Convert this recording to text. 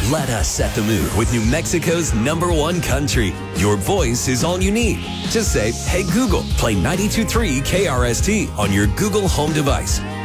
Let us set the mood with New Mexico's #1 country. Your voice is all you need. Just say, hey Google, play 92.3 KRST on your Google Home device.